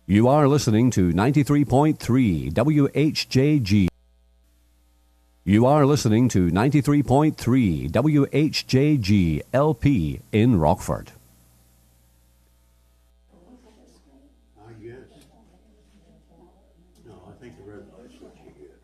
You are listening to 93.3 WHJG. You are listening to 93.3 WHJG LP in Rockford. I guess. No, I think the red light's what you get.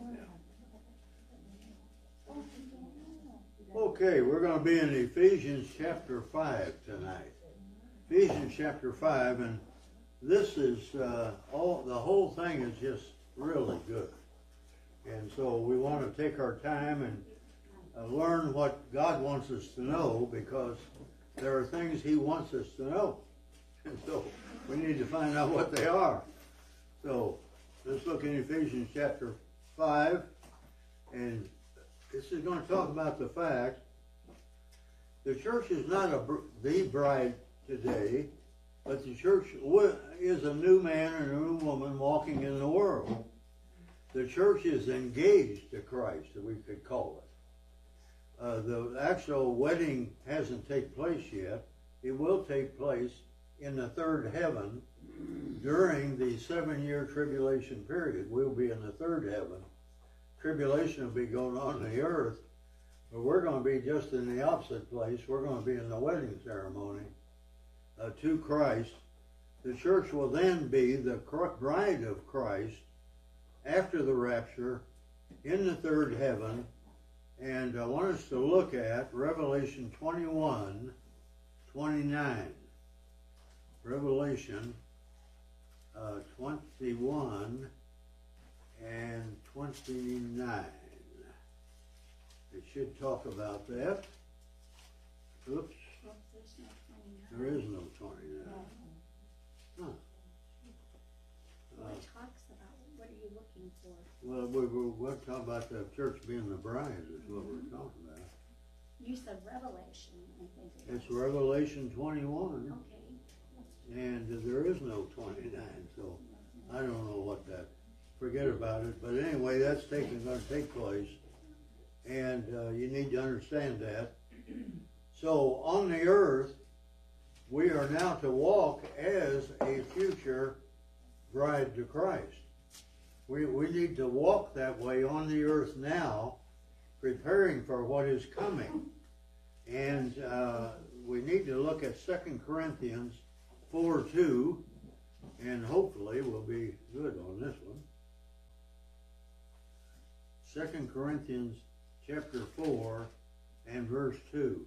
Yeah. Okay, we're going to be in Ephesians chapter 5 tonight. Ephesians chapter 5, and this is the whole thing is just really good. And so we want to take our time and learn what God wants us to know, because there are things He wants us to know. And so we need to find out what they are. So let's look in Ephesians chapter 5. And this is going to talk about the fact the church is not the bride today, but the church is a new man and a new woman walking in the world. The church is engaged to Christ, we could call it. The actual wedding hasn't taken place yet. It will take place in the third heaven during the 7-year tribulation period. We'll be in the third heaven. Tribulation will be going on the earth, but we're going to be just in the opposite place. We're going to be in the wedding ceremony to Christ. The church will then be the bride of Christ after the rapture in the third heaven. And I want us to look at Revelation 21:29. Revelation 21 and 29. It should talk about that. Oops. There is no 29. Huh. It talks about, what are you looking for? Well, we're talking about the church being the bride is what we're talking about. You said Revelation, I think it It's was. Revelation 21, Okay. and there is no 29, so I don't know what that, forget about it. But anyway, that's going to take place, and you need to understand that. So on the earth, we are now to walk as a future bride to Christ. We need to walk that way on the earth now, preparing for what is coming. And we need to look at 2 Corinthians 4:2, and hopefully we'll be good on this one. 2 Corinthians chapter 4 and verse 2.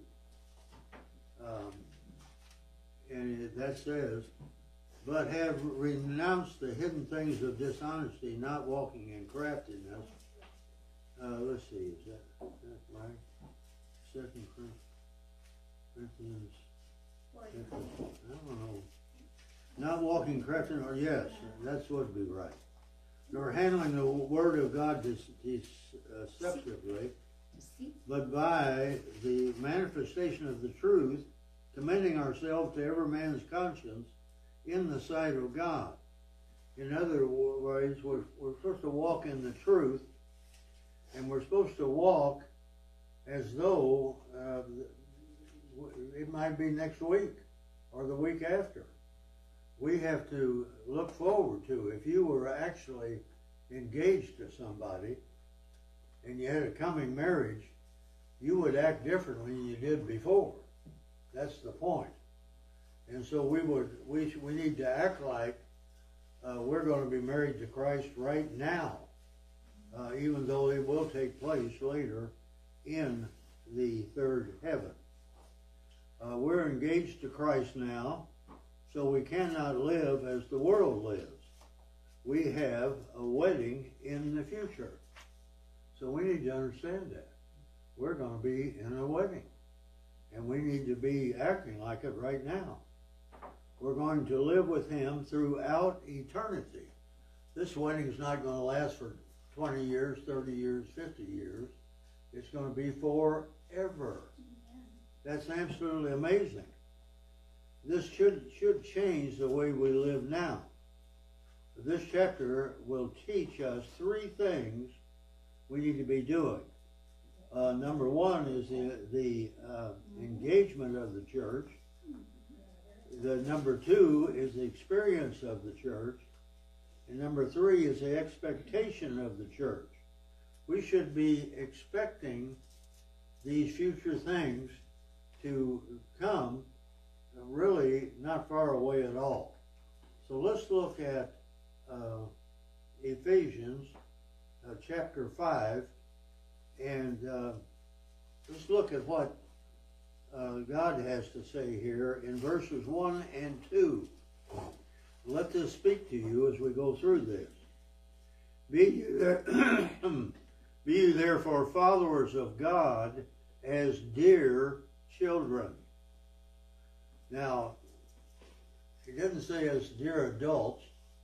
And that says, "But have renounced the hidden things of dishonesty, not walking in craftiness." Let's see, is that right? 2 Corinthians, I don't know. Not walking in craftiness, or yes, that's what would be right. Nor handling the word of God deceptively, but by the manifestation of the truth, commending ourselves to every man's conscience in the sight of God. In other words, we're supposed to walk in the truth, and we're supposed to walk as though it might be next week or the week after. We have to look forward to, if you were actually engaged to somebody and you had a coming marriage, you would act differently than you did before. That's the point. And so we need to act like we're going to be married to Christ right now, even though it will take place later in the third heaven. We're engaged to Christ now, so we cannot live as the world lives. We have a wedding in the future. So we need to understand that. We're going to be in a wedding. And we need to be acting like it right now. We're going to live with Him throughout eternity. This wedding is not going to last for 20 years, 30 years, 50 years. It's going to be forever. That's absolutely amazing. This should change the way we live now. This chapter will teach us 3 things we need to be doing. Number one is the engagement of the church. The number 2 is the experience of the church. And number 3 is the expectation of the church. We should be expecting these future things to come really not far away at all. So let's look at Ephesians chapter 5, and let's look at what God has to say here in verses 1 and 2. Let this speak to you as we go through this. Be you therefore followers of God as dear children. Now, he doesn't say as dear adults.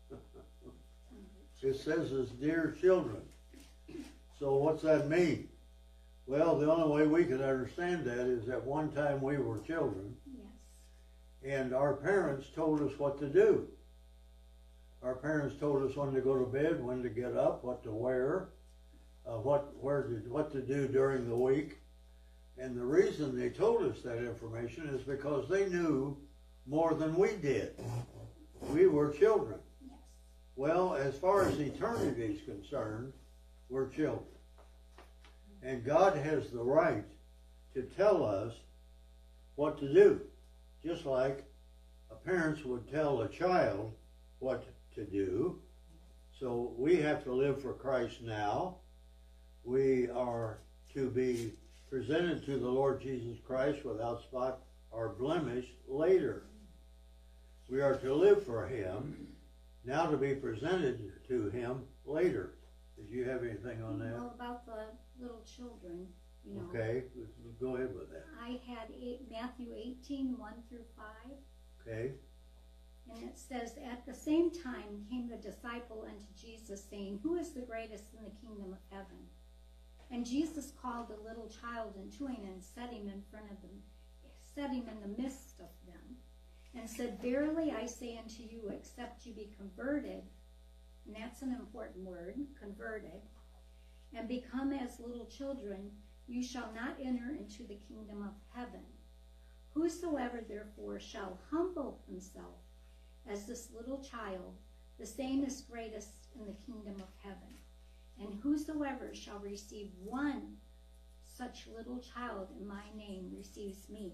It says as dear children. So what's that mean? Well, the only way we can understand that is at one time we were children. Yes. And our parents told us what to do. Our parents told us when to go to bed, when to get up, what to wear, what to do during the week. And the reason they told us that information is because they knew more than we did. We were children. Yes. Well, as far as eternity is concerned, we're children. And God has the right to tell us what to do, just like a parent would tell a child what to do. So we have to live for Christ now. We are to be presented to the Lord Jesus Christ without spot or blemish later. We are to live for Him, now to be presented to Him later. Did you have anything on that? Well, about the little children, you know. Okay, go ahead with that. I had Matthew 18, 1 through 5. Okay. And it says, at the same time came the disciple unto Jesus, saying, who is the greatest in the kingdom of heaven? And Jesus called a little child unto him and set him in front of them, set him in the midst of them, and said, verily I say unto you, except you be converted, and that's an important word, converted, and become as little children, you shall not enter into the kingdom of heaven. Whosoever therefore shall humble himself as this little child, the same is greatest in the kingdom of heaven. And whosoever shall receive one such little child in my name receives me.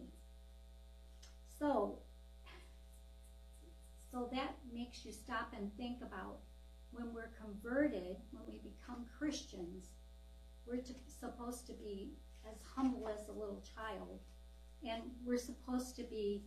So that makes you stop and think about when we're converted, when we become Christians, we're supposed to be as humble as a little child. And we're supposed to be,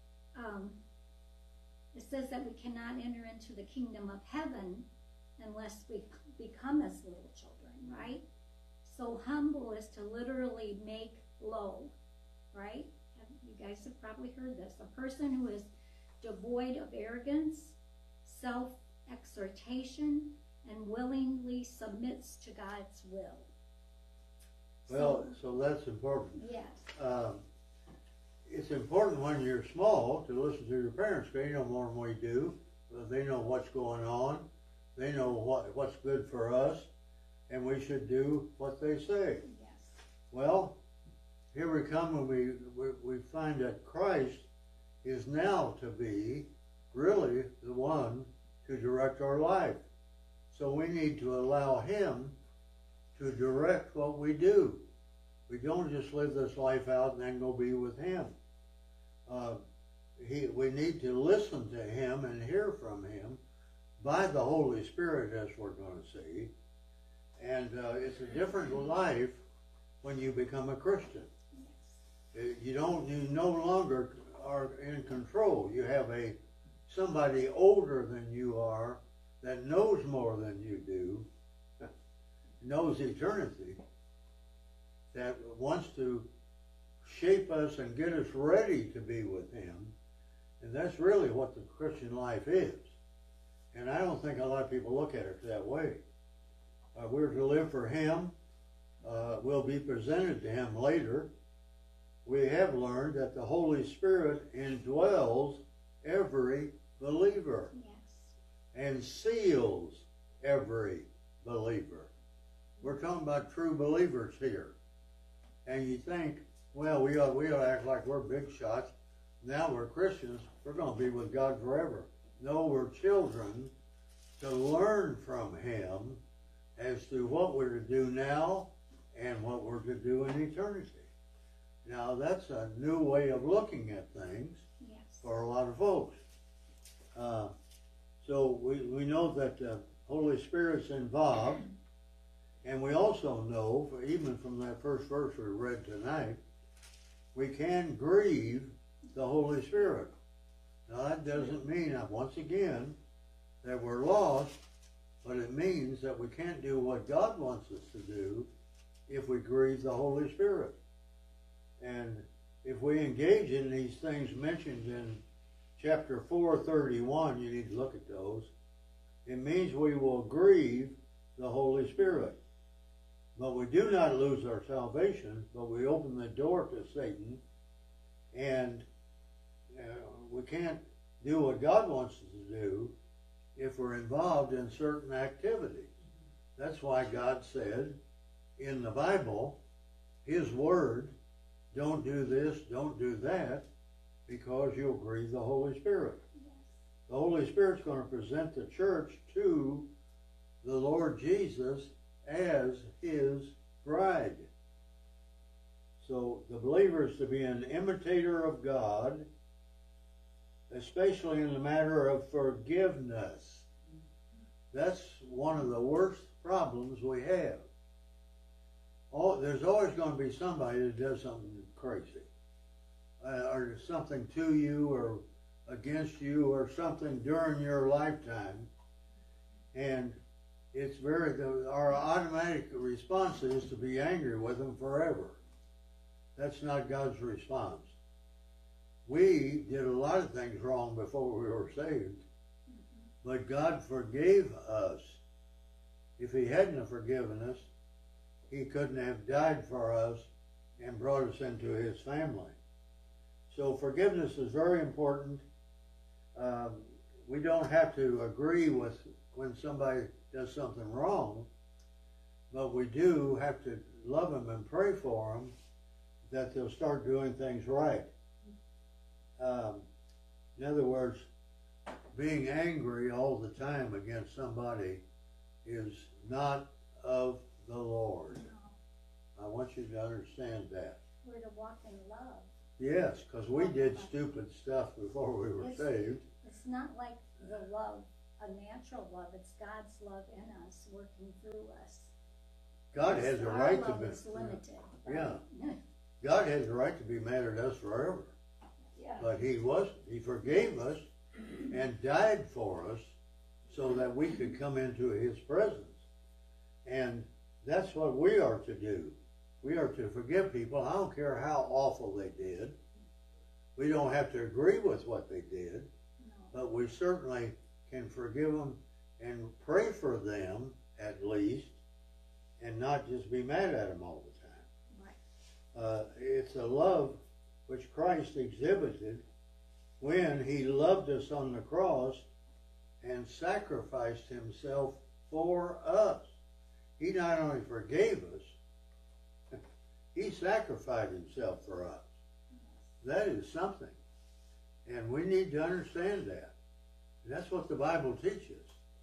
it says that we cannot enter into the kingdom of heaven unless we become as little children, right? So humble is to literally make low, right? You guys have probably heard this. A person who is devoid of arrogance, self-exhortation, and willingly submits to God's will. Well, so that's important. Yes. It's important when you're small to listen to your parents. They know more than we do. They know what's going on. They know what's good for us, and we should do what they say. Yes. Well, here we come when we find that Christ is now to be really the one to direct our life. So we need to allow Him to direct what we do. We don't just live this life out and then go be with Him. We need to listen to Him and hear from Him by the Holy Spirit, as we're going to see. And it's a different life when you become a Christian. You no longer are in control. You have somebody older than you are that knows more than you do, knows eternity, that wants to shape us and get us ready to be with Him. And that's really what the Christian life is. And I don't think a lot of people look at it that way. We're to live for Him. We'll be presented to Him later. We have learned that the Holy Spirit indwells every believer. Yes. And seals every believer. We're talking about true believers here. And you think, well, we ought to act like we're big shots. now we're Christians, we're going to be with God forever. No, we're children to learn from Him as to what we're to do now and what we're to do in eternity. Now, that's a new way of looking at things for a lot of folks. So we know that the Holy Spirit's involved, and we also know, even from that first verse we read tonight, we can grieve the Holy Spirit. Now, that doesn't mean, once again, that we're lost, but it means that we can't do what God wants us to do if we grieve the Holy Spirit. And if we engage in these things mentioned in chapter 4:31, you need to look at those, it means we will grieve the Holy Spirit. But we do not lose our salvation, but we open the door to Satan, and we can't do what God wants us to do if we're involved in certain activities. That's why God said in the Bible, His Word, don't do this, don't do that, because you'll grieve the Holy Spirit. Yes. The Holy Spirit's going to present the church to the Lord Jesus as His bride. So the believer is to be an imitator of God, especially in the matter of forgiveness. That's one of the worst problems we have. There's always going to be somebody that does something crazy, or something to you or against you or something during your lifetime. And it's our automatic response is to be angry with them forever. That's not God's response. We did a lot of things wrong before we were saved, but God forgave us. If He hadn't have forgiven us, He couldn't have died for us and brought us into His family. So forgiveness is very important. We don't have to agree with when somebody does something wrong, but we do have to love them and pray for them that they'll start doing things right. In other words, being angry all the time against somebody is not of the Lord. I want you to understand that. We're to walk in love. Yes, because we did stupid stuff before we were saved. It's not like the love, a natural love. It's God's love in us, working through us. God has a right to be. Our love is limited. Yeah. God has a right to be mad at us forever. Yeah. But He wasn't. He forgave us and died for us so that we could come into His presence. And that's what we are to do. We are to forgive people. I don't care how awful they did. We don't have to agree with what they did, but we certainly can forgive them and pray for them at least, and not just be mad at them all the time. Right. It's a love which Christ exhibited when He loved us on the cross and sacrificed Himself for us. He not only forgave us, He sacrificed Himself for us. That is something. And we need to understand that. And that's what the Bible teaches.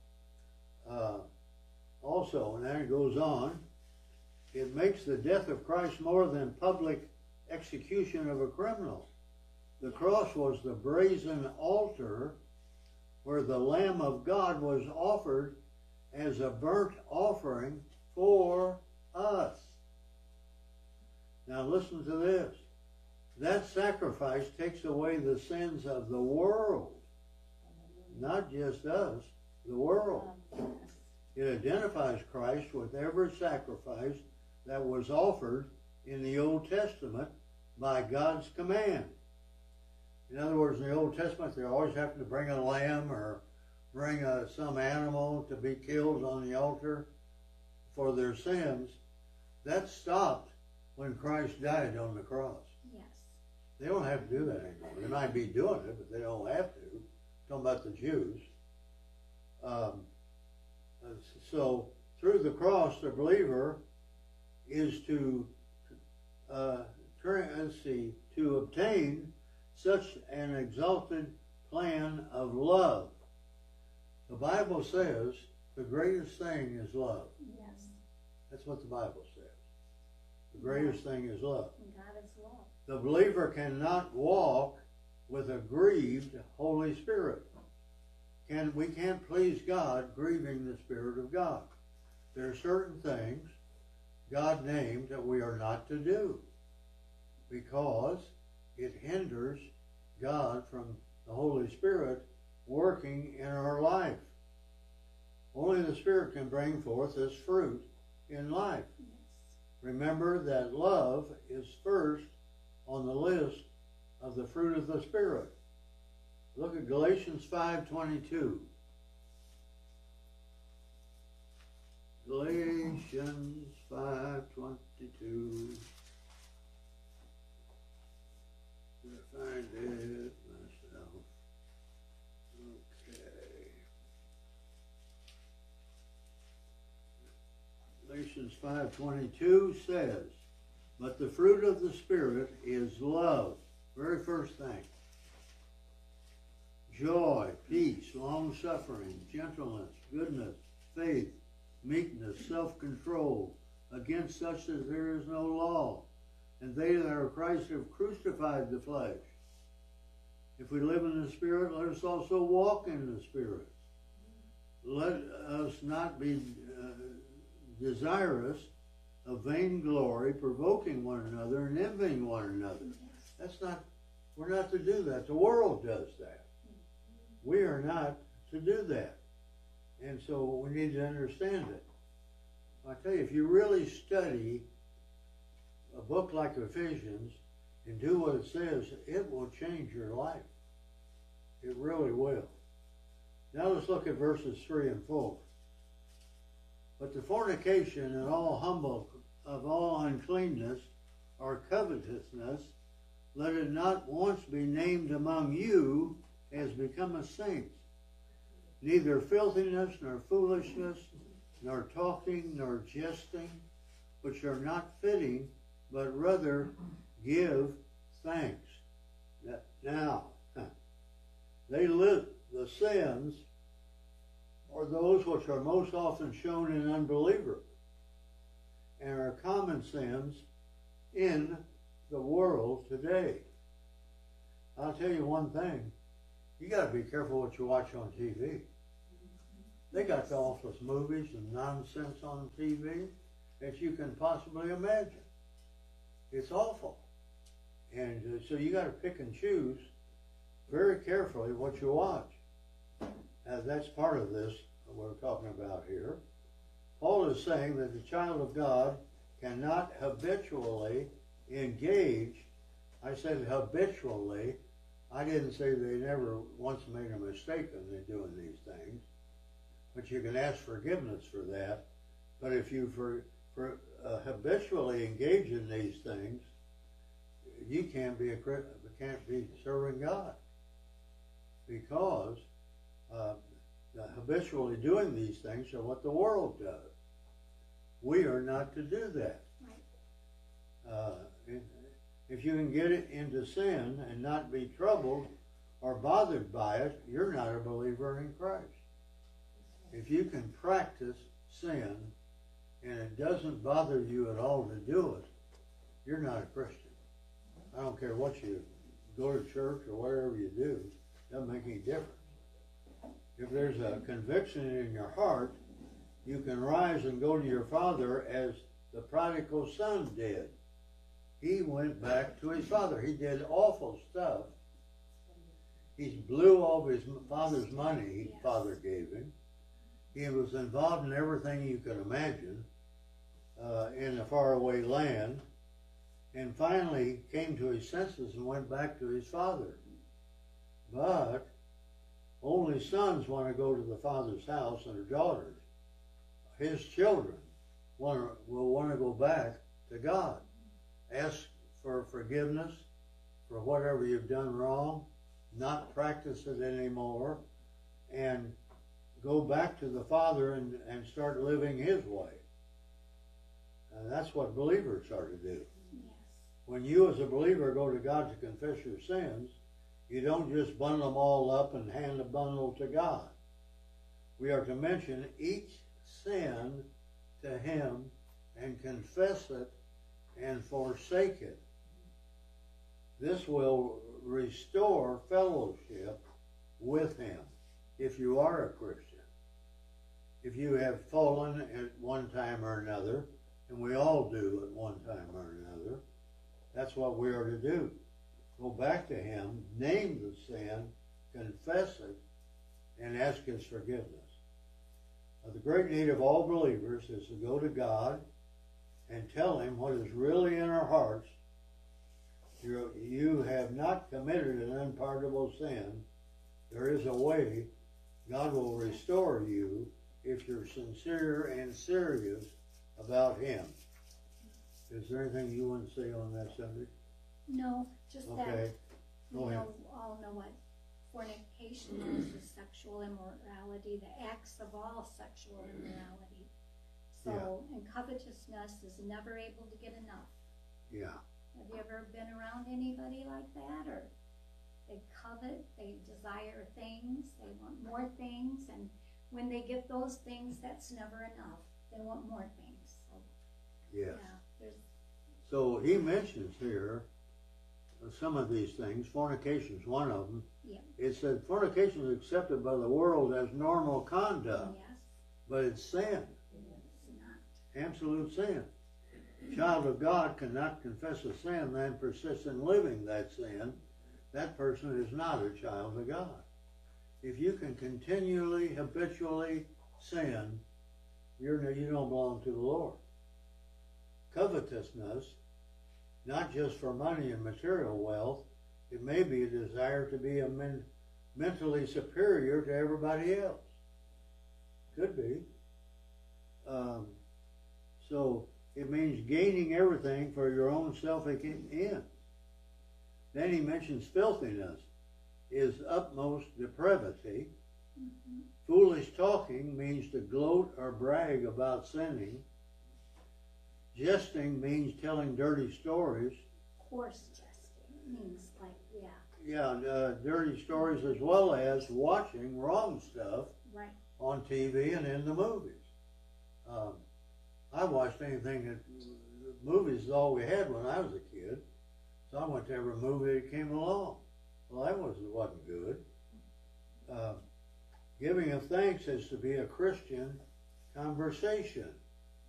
Also, and then it goes on, it makes the death of Christ more than public execution of a criminal. The cross was the brazen altar where the Lamb of God was offered as a burnt offering for us. Now listen to this. That sacrifice takes away the sins of the world. Not just us, the world. It identifies Christ with every sacrifice that was offered in the Old Testament by God's command. In other words, in the Old Testament, they always have to bring a lamb or bring some animal to be killed on the altar for their sins. That stopped when Christ died on the cross. Yes. They don't have to do that anymore. They might be doing it, but they don't have to. I'm talking about the Jews. So through the cross, the believer is to obtain such an exalted plan of love. The Bible says the greatest thing is love. Yes. That's what the Bible says. The greatest thing is love. And God is love. The believer cannot walk with a grieved Holy Spirit. We can't please God grieving the Spirit of God. There are certain things God named that we are not to do because it hinders God from the Holy Spirit working in our life. Only the Spirit can bring forth this fruit in life. Yes. Remember that love is first on the list of the fruit of the Spirit. Look at Galatians 5:22. Galatians 5:22. I find it myself. Okay. Galatians 5:22 says, "But the fruit of the Spirit is love." Very first thing. Joy, peace, long-suffering, gentleness, goodness, faith, meekness, self-control. Against such as there is no law. And they that are Christ have crucified the flesh. If we live in the Spirit, let us also walk in the Spirit. Let us not be desirous of vainglory, provoking one another and envying one another. We're not to do that. The world does that. We are not to do that. And so we need to understand it. I tell you, if you really study a book like Ephesians and do what it says, it will change your life. It really will. Now let's look at verses 3 and 4. But the fornication and all humble of all uncleanness or covetousness, let it not once be named among you as become a saint, neither filthiness, nor foolishness, nor talking, nor jesting, which are not fitting, but rather give thanks. Now, they live the sins are those which are most often shown in unbelievers and are common sins in the world today. I'll tell you one thing. You got to be careful what you watch on TV. They got the awfulest movies and nonsense on TV that you can possibly imagine. It's awful. And so you got to pick and choose very carefully what you watch. That's part of this we're talking about here. Paul is saying that the child of God cannot habitually engage. I said habitually. I didn't say they never once made a mistake in doing these things, but you can ask forgiveness for that. But if you habitually engage in these things, you can't be serving God, because habitually doing these things are what the world does. We are not to do that. Right. If you can get it into sin and not be troubled or bothered by it, you're not a believer in Christ. If you can practice sin and it doesn't bother you at all to do it, you're not a Christian. I don't care what you go to church or whatever you do, it doesn't make any difference. If there's a conviction in your heart, you can rise and go to your father as the prodigal son did. He went back to his father. He did awful stuff. He blew all his father's money his father gave him. He was involved in everything you could imagine in a faraway land, and finally came to his senses and went back to his father. But only sons want to go to the father's house, and daughters, his children, will want to go back to God. Ask for forgiveness for whatever you've done wrong, not practice it anymore, and go back to the Father and start living His way. And that's what believers are to do. Yes. When you as a believer go to God to confess your sins, You don't just bundle them all up and hand the bundle to God. We are to mention each sin to Him and confess it and forsake it. This will restore fellowship with Him if you are a Christian. If you have fallen at one time or another, and we all do at one time or another, that's what we are to do. Go back to Him, name the sin, confess it, and ask His forgiveness. The great need of all believers is to go to God and tell Him what is really in our hearts. You have not committed an unpardonable sin. There is a way God will restore you if you're sincere and serious about Him. Is there anything you want to say on that subject? No, just Okay. that Go ahead. all know what fornication is sexual immorality, the acts of all sexual immorality. So, and covetousness is never able to get enough. Yeah. Have you ever been around anybody like that? Or they covet, they desire things, they want more things, and when they get those things, that's never enough. They want more things. So, Yes. yeah, there's, So he mentions here some of these things. Fornication is one of them. yeah, It said fornication is accepted by the world as normal conduct, yes, but it's sin, it's not. absolute sin. Child of God cannot confess a sin, then persist in living that sin. That person is not a child of God. If you can continually, habitually sin, you don't belong to the Lord. Covetousness, not just for money and material wealth, it may be a desire to be mentally superior to everybody else. Could be. So it means gaining everything for your own selfish ends. Then he mentions filthiness is utmost depravity. Mm-hmm. Foolish talking means to gloat or brag about sinning. Jesting means telling dirty stories. Coarse jesting means like, yeah, Yeah, dirty stories, as well as watching wrong stuff right. on TV and in the movies. I watched anything that movies is all we had when I was a kid. So I went to every movie that came along. Well, that wasn't good. Giving of thanks is to be a Christian conversation.